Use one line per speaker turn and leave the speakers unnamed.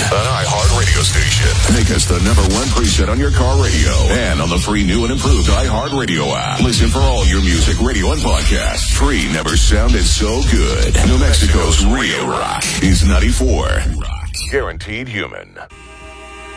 an iHeart radio station. Make us the number one preset on your car radio and on the free new and improved iHeart Radio app. Listen for all your music, radio, and podcasts. Free never sounded so good. New Mexico's real rock is 94. Guaranteed human.